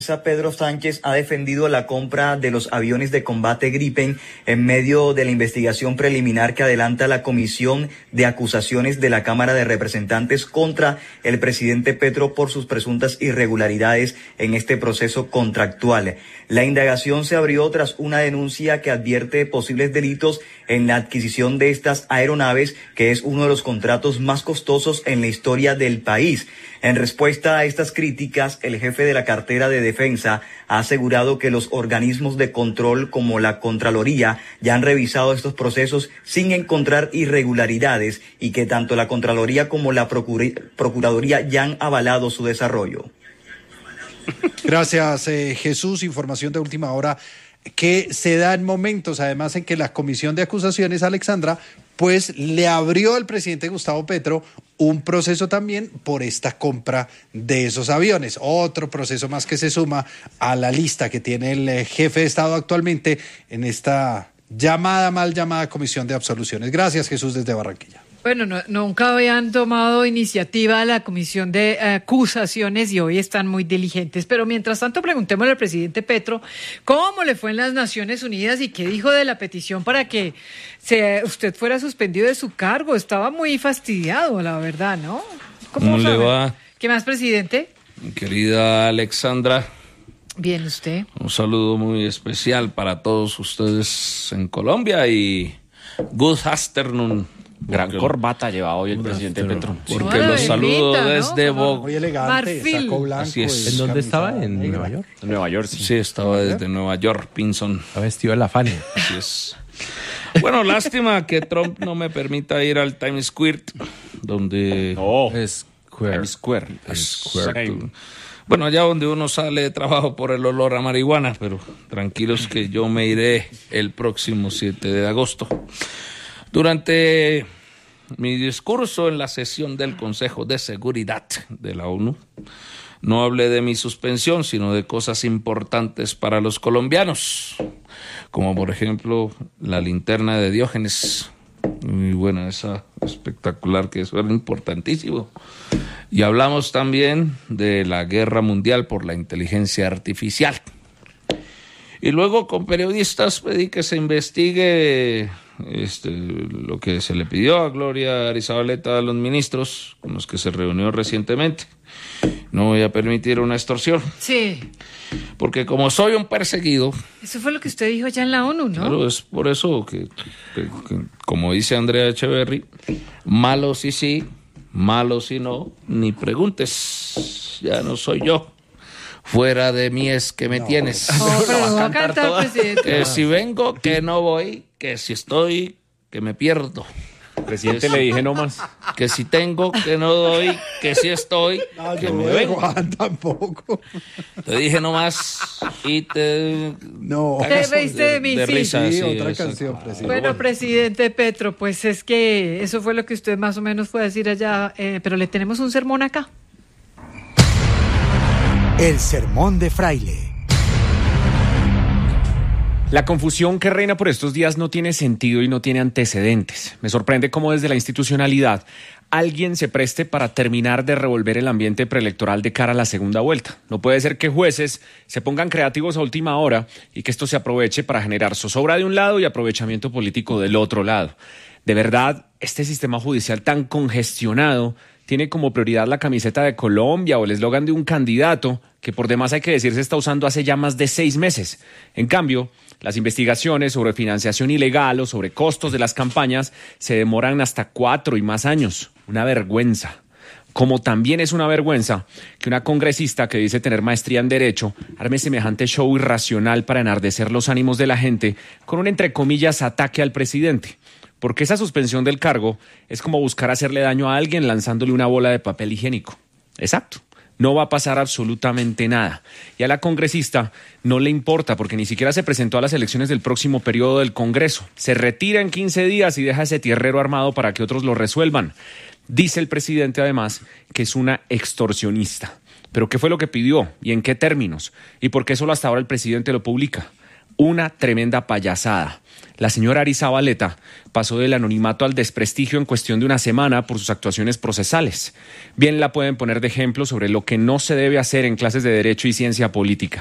Pedro Sánchez ha defendido la compra de los aviones de combate Gripen en medio de la investigación preliminar que adelanta la Comisión de Acusaciones de la Cámara de Representantes contra el presidente Petro por sus presuntas irregularidades en este proceso contractual. La indagación se abrió tras una denuncia que advierte posibles delitos en la adquisición de estas aeronaves, que es uno de los contratos más costosos en la historia del país. En respuesta a estas críticas, el jefe de la cartera de Defensa ha asegurado que los organismos de control como la Contraloría ya han revisado estos procesos sin encontrar irregularidades y que tanto la Contraloría como la Procuraduría ya han avalado su desarrollo. Gracias, Jesús. Información de última hora que se da en momentos, además, en que la Comisión de Acusaciones, Alexandra, pues le abrió al presidente Gustavo Petro un proceso también por esta compra de esos aviones. Otro proceso más que se suma a la lista que tiene el jefe de Estado actualmente en esta mal llamada Comisión de Absoluciones. Gracias, Jesús, desde Barranquilla. Bueno, nunca habían tomado iniciativa la Comisión de Acusaciones y hoy están muy diligentes. Pero mientras tanto, preguntémosle al presidente Petro cómo le fue en las Naciones Unidas y qué dijo de la petición para que usted fuera suspendido de su cargo. Estaba muy fastidiado, la verdad, ¿no? ¿Cómo le va? ¿Qué más, presidente? Querida Alexandra. Bien, ¿usted? Un saludo muy especial para todos ustedes en Colombia y good afternoon. Gran corbata lleva hoy el presidente Petro. Porque los saludo desde Bogotá. Muy elegante, saco blanco. Así es. ¿En dónde estaba? ¿En Nueva York? En Nueva York, sí. Sí, estaba desde Nueva York, Pinson. Estaba vestido de la Fanny. Así es. Bueno, lástima que Trump no me permita ir al Times Square, donde... Times Square. Bueno, allá donde uno sale de trabajo por el olor a marihuana, pero tranquilos que yo me iré el próximo 7 de agosto. Durante mi discurso en la sesión del Consejo de Seguridad de la ONU, no hablé de mi suspensión, sino de cosas importantes para los colombianos, como por ejemplo la linterna de Diógenes, muy buena esa, espectacular, que eso era importantísimo. Y hablamos también de la guerra mundial por la inteligencia artificial. Y luego con periodistas pedí que se investigue lo que se le pidió a Gloria Arizabaleta, a los ministros con los que se reunió recientemente. No voy a permitir una extorsión. Sí. Porque como soy un perseguido... Eso fue lo que usted dijo ya en la ONU, ¿no? Claro, es por eso que como dice Andrea Echeverry, malo si sí, malo si no, ni preguntes, ya no soy yo. Fuera de mí es que me tienes. Pero lo va a cantar, presidente. Que si vengo, que no voy, que si estoy, que me pierdo. Presidente, le dije nomás. Que si tengo, que no doy, que si estoy, que me vengo. Juan, tampoco. Te dije nomás y te... No. Te reíste de mí, de sí. risa, Sí, sí, otra exacto. canción, presidente. Bueno, presidente Petro, pues es que eso fue lo que usted más o menos fue a decir allá, pero le tenemos un sermón acá. El sermón de Fraile. La confusión que reina por estos días no tiene sentido y no tiene antecedentes. Me sorprende cómo desde la institucionalidad alguien se preste para terminar de revolver el ambiente preelectoral de cara a la segunda vuelta. No puede ser que jueces se pongan creativos a última hora y que esto se aproveche para generar zozobra de un lado y aprovechamiento político del otro lado. De verdad, este sistema judicial tan congestionado tiene como prioridad la camiseta de Colombia o el eslogan de un candidato que por demás hay que decir se está usando hace ya más de 6 meses. En cambio, las investigaciones sobre financiación ilegal o sobre costos de las campañas se demoran hasta 4 y más años. Una vergüenza. Como también es una vergüenza que una congresista que dice tener maestría en Derecho arme semejante show irracional para enardecer los ánimos de la gente con un, entre comillas, ataque al presidente. Porque esa suspensión del cargo es como buscar hacerle daño a alguien lanzándole una bola de papel higiénico. Exacto. No va a pasar absolutamente nada. Y a la congresista no le importa porque ni siquiera se presentó a las elecciones del próximo periodo del Congreso. Se retira en 15 días y deja ese tierrero armado para que otros lo resuelvan. Dice el presidente además que es una extorsionista. ¿Pero qué fue lo que pidió y en qué términos? ¿Y por qué solo hasta ahora el presidente lo publica? Una tremenda payasada. La señora Ari Zabaleta pasó del anonimato al desprestigio en cuestión de una semana por sus actuaciones procesales. Bien la pueden poner de ejemplo sobre lo que no se debe hacer en clases de Derecho y Ciencia Política.